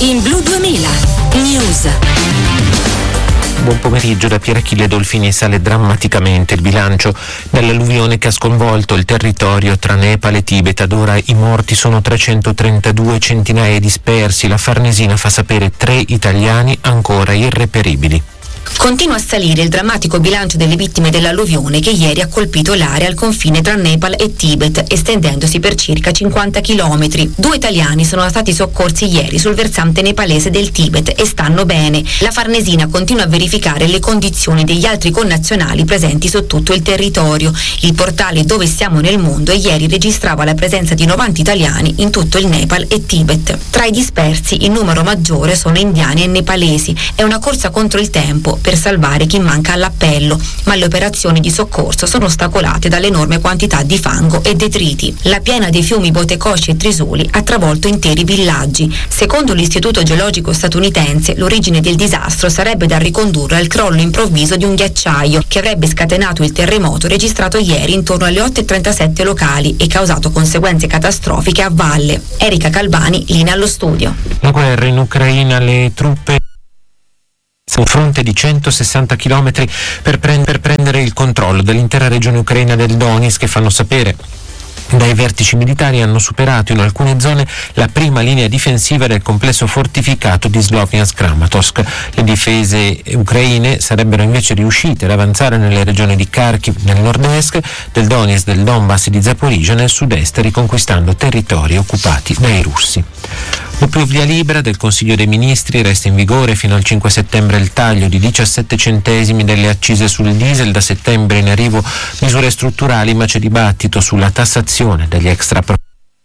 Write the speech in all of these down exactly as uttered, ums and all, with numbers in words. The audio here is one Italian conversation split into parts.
In Blu duemila News. Buon pomeriggio da Pier Achille Dolfini. Sale drammaticamente il bilancio dell'alluvione che ha sconvolto il territorio tra Nepal e Tibet. Ad ora i morti sono trecentotrentadue, centinaia dispersi. La Farnesina fa sapere tre italiani ancora irreperibili. Continua a salire il drammatico bilancio delle vittime dell'alluvione che ieri ha colpito l'area al confine tra Nepal e Tibet, estendendosi per circa cinquanta chilometri. Due italiani sono stati soccorsi ieri sul versante nepalese del Tibet e stanno bene. La Farnesina continua a verificare le condizioni degli altri connazionali presenti su tutto il territorio. Il portale Dove siamo nel mondo ieri registrava la presenza di novanta italiani in tutto il Nepal e Tibet. Tra i dispersi il numero maggiore sono indiani e nepalesi. È una corsa contro il tempo per salvare chi manca all'appello, ma le operazioni di soccorso sono ostacolate dall'enorme quantità di fango e detriti. La piena dei fiumi Botekoshi e Trisuli ha travolto interi villaggi. Secondo l'Istituto Geologico statunitense, l'origine del disastro sarebbe da ricondurre al crollo improvviso di un ghiacciaio che avrebbe scatenato il terremoto registrato ieri intorno alle otto e trentasette locali e causato conseguenze catastrofiche a valle. Erika Calvani, linea allo studio. La guerra in Ucraina, le truppe un fronte di centosessanta chilometri per, prend- per prendere il controllo dell'intera regione ucraina del Donetsk, che fanno sapere dai vertici militari hanno superato in alcune zone la prima linea difensiva del complesso fortificato di Sloviansk-Kramatorsk. Le difese ucraine sarebbero invece riuscite ad avanzare nelle regioni di Kharkiv nel nord-est, del Donetsk, del Donbass e di Zaporizhzhia nel sud-est, riconquistando territori occupati dai russi. Dopo via libera del Consiglio dei Ministri resta in vigore fino al cinque settembre il taglio di diciassette centesimi delle accise sul diesel. Da settembre in arrivo misure strutturali, ma c'è dibattito sulla tassazione degli extraprofitti.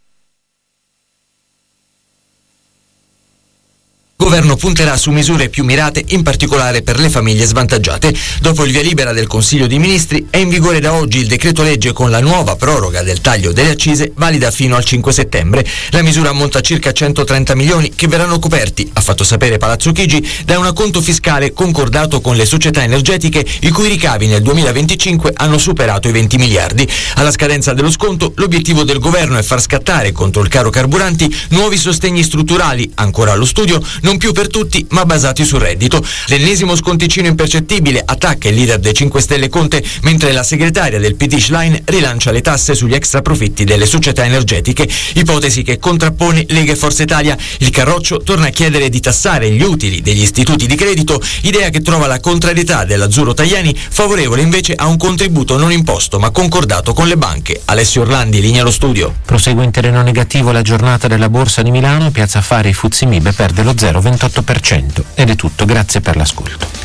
Il governo punterà su misure più mirate, in particolare per le famiglie svantaggiate. Dopo il via libera del Consiglio dei Ministri è in vigore da oggi il decreto legge con la nuova proroga del taglio delle accise valida fino al cinque settembre. La misura ammonta a circa centotrenta milioni che verranno coperti, ha fatto sapere Palazzo Chigi, da un acconto fiscale concordato con le società energetiche i cui ricavi nel duemilaventicinque hanno superato i venti miliardi. Alla scadenza dello sconto l'obiettivo del governo è far scattare contro il caro carburanti nuovi sostegni strutturali, ancora allo studio, non più per tutti ma basati sul reddito. L'ennesimo sconticino impercettibile attacca il leader dei cinque Stelle Conte, mentre la segretaria del P D Schlein rilancia le tasse sugli extraprofitti delle società energetiche, ipotesi che contrappone Lega e Forza Italia. Il Carroccio torna a chiedere di tassare gli utili degli istituti di credito, idea che trova la contrarietà dell'Azzurro Tajani, favorevole invece a un contributo non imposto ma concordato con le banche. Alessio Orlandi, linea allo studio. Prosegue in terreno negativo la giornata della Borsa di Milano. Piazza Affari Fuzzi Mib perde lo zero virgola ventotto per cento. Ed è tutto, grazie per l'ascolto.